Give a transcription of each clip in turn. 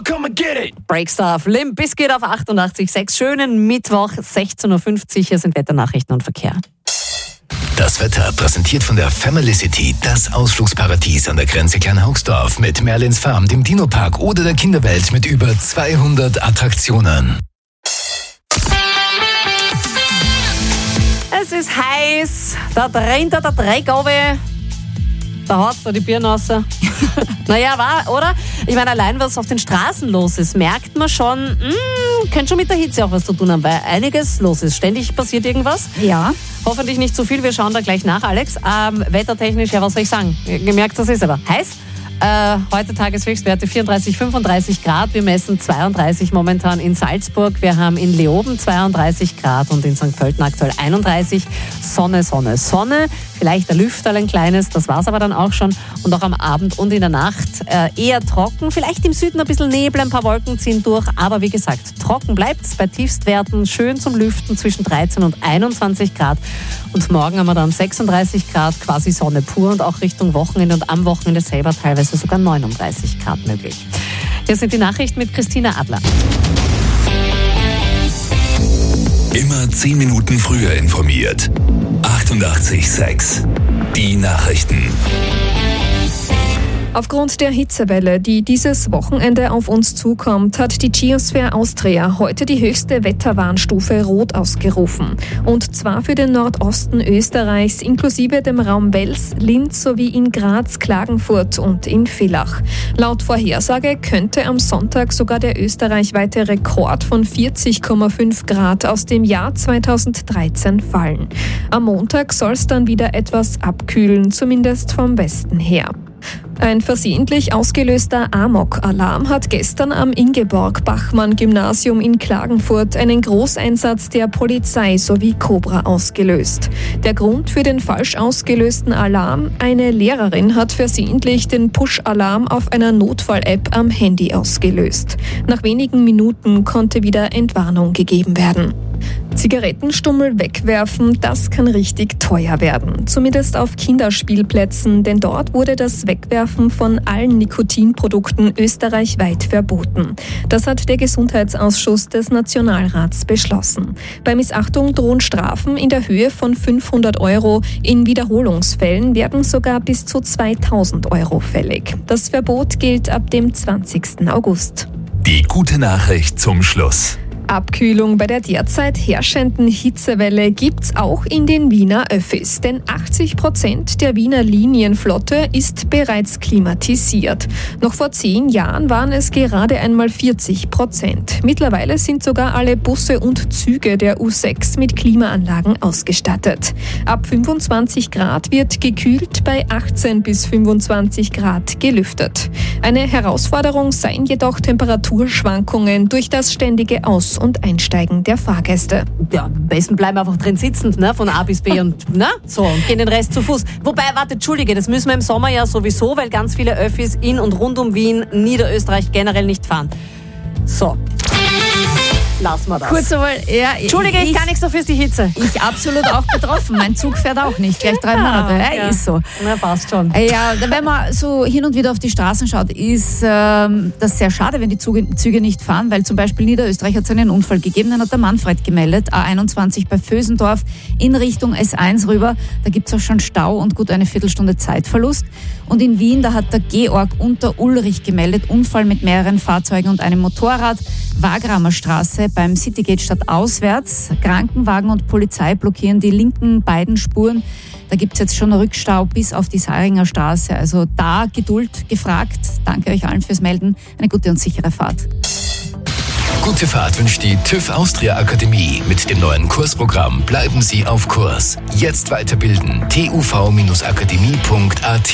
come and get it. Breakstuff, Limp Bizkit auf 88,6. Schönen Mittwoch, 16.50 Uhr. Hier sind Wetternachrichten und Verkehr. Das Wetter präsentiert von der Family City, das Ausflugsparadies an der Grenze Kleinhaugsdorf mit Merlins Farm, dem Dino-Park oder der Kinderwelt mit über 200 Attraktionen. Es ist heiß, da rennt der Dreck runter, da haut da die Birne raus. Naja, war, oder? Ich meine, allein was auf den Straßen los ist, merkt man schon, könnte schon mit der Hitze auch was zu tun haben, weil einiges los ist. Ständig passiert irgendwas. Ja. Hoffentlich nicht zu viel, wir schauen da gleich nach, Alex. Wettertechnisch, ja, was soll ich sagen? Gemerkt, das ist aber heiß. Heute Tageshöchstwerte 34, 35 Grad. Wir messen 32 momentan in Salzburg. Wir haben in Leoben 32 Grad und in St. Pölten aktuell 31. Sonne, Sonne, Sonne. Vielleicht der Lüfterl ein kleines, das war's aber dann auch schon. Und auch am Abend und in der Nacht eher trocken. Vielleicht im Süden ein bisschen Nebel, ein paar Wolken ziehen durch. Aber wie gesagt, trocken bleibt's bei Tiefstwerten. Schön zum Lüften zwischen 13 und 21 Grad. Und morgen haben wir dann 36 Grad, quasi Sonne pur. Und auch Richtung Wochenende und am Wochenende selber teilweise sogar 39 Grad möglich. Hier sind die Nachrichten mit Christina Adler. Immer 10 Minuten früher informiert. 88,6. Die Nachrichten. Aufgrund der Hitzewelle, die dieses Wochenende auf uns zukommt, hat die Geosphere Austria heute die höchste Wetterwarnstufe Rot ausgerufen. Und zwar für den Nordosten Österreichs, inklusive dem Raum Wels, Linz sowie in Graz, Klagenfurt und in Villach. Laut Vorhersage könnte am Sonntag sogar der österreichweite Rekord von 40,5 Grad aus dem Jahr 2013 fallen. Am Montag soll es dann wieder etwas abkühlen, zumindest vom Westen her. Ein versehentlich ausgelöster Amok-Alarm hat gestern am Ingeborg-Bachmann-Gymnasium in Klagenfurt einen Großeinsatz der Polizei sowie Cobra ausgelöst. Der Grund für den falsch ausgelösten Alarm: eine Lehrerin hat versehentlich den Push-Alarm auf einer Notfall-App am Handy ausgelöst. Nach wenigen Minuten konnte wieder Entwarnung gegeben werden. Zigarettenstummel wegwerfen, das kann richtig teuer werden. Zumindest auf Kinderspielplätzen, denn dort wurde das Wegwerfen von allen Nikotinprodukten österreichweit verboten. Das hat der Gesundheitsausschuss des Nationalrats beschlossen. Bei Missachtung drohen Strafen in der Höhe von 500 €. In Wiederholungsfällen werden sogar bis zu 2.000 € fällig. Das Verbot gilt ab dem 20. August. Die gute Nachricht zum Schluss. Abkühlung bei der derzeit herrschenden Hitzewelle gibt's auch in den Wiener Öffis, denn 80% der Wiener Linienflotte ist bereits klimatisiert. Noch vor 10 Jahren waren es gerade einmal 40%. Mittlerweile sind sogar alle Busse und Züge der U6 mit Klimaanlagen ausgestattet. Ab 25 Grad wird gekühlt, bei 18 bis 25 Grad gelüftet. Eine Herausforderung seien jedoch Temperaturschwankungen durch das ständige Aus- und Einsteigen der Fahrgäste. Ja, am besten bleiben wir einfach drin sitzen, ne, von A bis B und gehen den Rest zu Fuß. Wobei, entschuldige, das müssen wir im Sommer ja sowieso, weil ganz viele Öffis in und rund um Wien, Niederösterreich generell nicht fahren. So. Lassen wir das. Kurz einmal, ja, Entschuldige, ich kann nichts dafür, ist die Hitze. Ich absolut auch betroffen. Mein Zug fährt auch nicht. Gleich 3 Monate. Ja, ist so. Na, passt schon. Ja, wenn man so hin und wieder auf die Straßen schaut, ist das sehr schade, wenn die Züge nicht fahren, weil zum Beispiel Niederösterreich hat es einen Unfall gegeben, den hat der Manfred gemeldet, A21 bei Vösendorf in Richtung S1 rüber. Da gibt es auch schon Stau und gut eine Viertelstunde Zeitverlust. Und in Wien, da hat der Georg unter Ulrich gemeldet, Unfall mit mehreren Fahrzeugen und einem Motorrad. Wagramer Straße beim Citygate stadtauswärts. Krankenwagen und Polizei blockieren die linken beiden Spuren. Da gibt es jetzt schon Rückstau bis auf die Saaringer Straße. Also da Geduld gefragt. Danke euch allen fürs Melden. Eine gute und sichere Fahrt. Gute Fahrt wünscht die TÜV Austria Akademie. Mit dem neuen Kursprogramm bleiben Sie auf Kurs. Jetzt weiterbilden. tuv-akademie.at.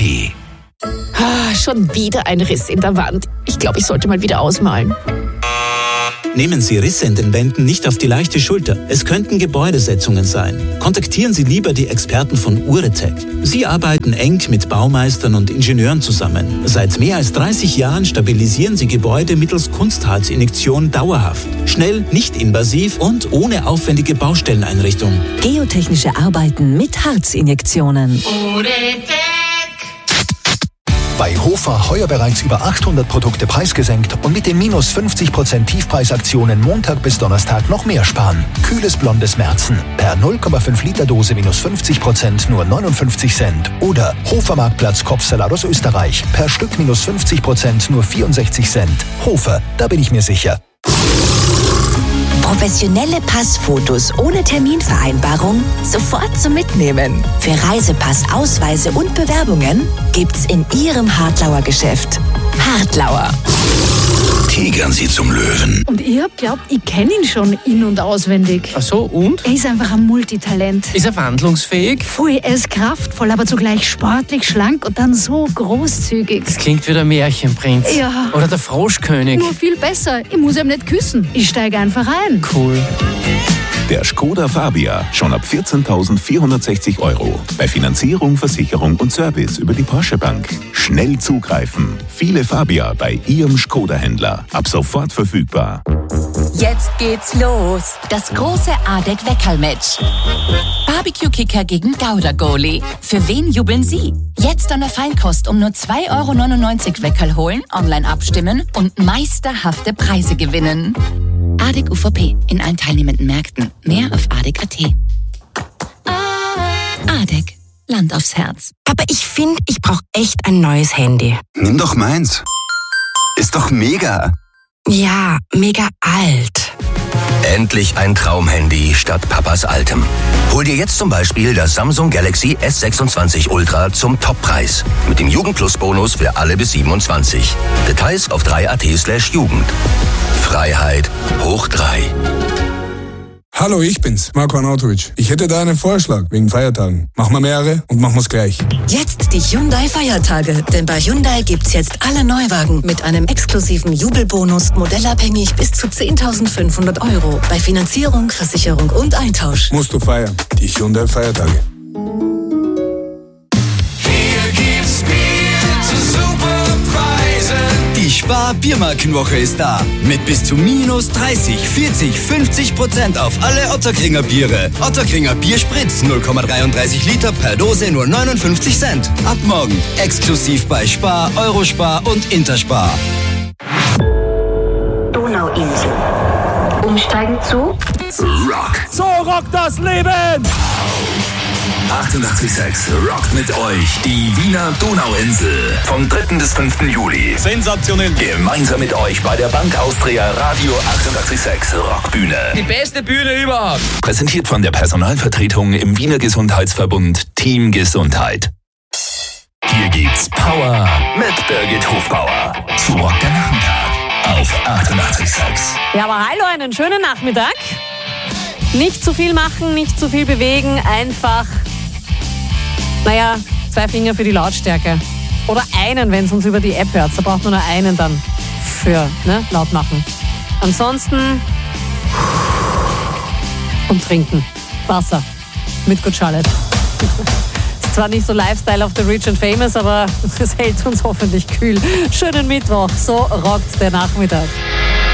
Schon wieder ein Riss in der Wand. Ich glaube, ich sollte mal wieder ausmalen. Nehmen Sie Risse in den Wänden nicht auf die leichte Schulter. Es könnten Gebäudesetzungen sein. Kontaktieren Sie lieber die Experten von Uretech. Sie arbeiten eng mit Baumeistern und Ingenieuren zusammen. Seit mehr als 30 Jahren stabilisieren sie Gebäude mittels Kunstharzinjektion dauerhaft. Schnell, nicht invasiv und ohne aufwendige Baustelleneinrichtung. Geotechnische Arbeiten mit Harzinjektionen. Bei Hofer heuer bereits über 800 Produkte preisgesenkt und mit den minus 50% Tiefpreisaktionen Montag bis Donnerstag noch mehr sparen. Kühles blondes Märzen. Per 0,5 Liter Dose minus 50% nur 59 Cent. Oder Hofer Marktplatz Kopfsalat aus Österreich. Per Stück minus 50% nur 64 Cent. Hofer, da bin ich mir sicher. Professionelle Passfotos ohne Terminvereinbarung sofort zum Mitnehmen. Für Reisepass, Ausweise und Bewerbungen gibt's in Ihrem Hartlauer Geschäft. Hartlauer. Tigern Sie zum Löwen. Und ich hab glaubt, ich kenne ihn schon in- und auswendig. Ach so, und? Er ist einfach ein Multitalent. Ist er wandlungsfähig? Voll, er ist kraftvoll, aber zugleich sportlich, schlank und dann so großzügig. Das klingt wie der Märchenprinz. Ja. Oder der Froschkönig. Nur viel besser. Ich muss ihm nicht küssen. Ich steige einfach ein. Cool. Der Skoda Fabia, schon ab 14.460 €. Bei Finanzierung, Versicherung und Service über die Porsche Bank. Schnell zugreifen. Viele Fabia bei Ihrem Skoda-Händler. Ab sofort verfügbar. Jetzt geht's los. Das große ADEC-Weckerl-Match. Barbecue-Kicker gegen Gouda-Goalie. Für wen jubeln Sie? Jetzt an der Feinkost um nur 2,99 € Weckerl holen, online abstimmen und meisterhafte Preise gewinnen. ADEC UVP in allen teilnehmenden Märkten. Mehr auf ADEC.at. ADEC. Land aufs Herz. Aber ich finde, ich brauche echt ein neues Handy. Nimm doch meins. Ist doch mega. Ja, mega alt. Endlich ein Traumhandy statt Papas altem. Hol dir jetzt zum Beispiel das Samsung Galaxy S26 Ultra zum Toppreis. Mit dem Jugendplus-Bonus für alle bis 27. Details auf 3.at/Jugend. Freiheit hoch 3. Hallo, ich bin's, Marco Arnautovic. Ich hätte da einen Vorschlag wegen Feiertagen. Machen wir mehrere und machen wir's gleich. Jetzt die Hyundai-Feiertage. Denn bei Hyundai gibt's jetzt alle Neuwagen mit einem exklusiven Jubelbonus, modellabhängig bis zu 10.500 €. Bei Finanzierung, Versicherung und Eintausch. Musst du feiern. Die Hyundai-Feiertage. Die Spar-Biermarkenwoche ist da. Mit bis zu minus 30, 40, 50% auf alle Otterkringer Biere. Otterkringer Bierspritz 0,33 Liter per Dose nur 59 Cent. Ab morgen exklusiv bei Spar, Eurospar und Interspar. Donauinsel. Umsteigen zu Rock. So rockt das Leben! 88,6 rockt mit euch die Wiener Donauinsel. Vom 3. bis 5. Juli. Sensationell. Gemeinsam mit euch bei der Bank Austria Radio 88,6 Rockbühne. Die beste Bühne überhaupt. Präsentiert von der Personalvertretung im Wiener Gesundheitsverbund Team Gesundheit. Hier gibt's Power mit Birgit Hofbauer. Zu Rock der Nachmittag auf 88,6. Ja, aber hallo, einen schönen Nachmittag. Nicht zu viel machen, nicht zu viel bewegen, einfach, 2 Finger für die Lautstärke. Oder einen, wenn es uns über die App hört. Da braucht man nur einen dann für laut machen. Ansonsten und trinken. Wasser mit Good Charlotte. Ist zwar nicht so Lifestyle of the Rich and Famous, aber es hält uns hoffentlich kühl. Schönen Mittwoch, so rockt der Nachmittag.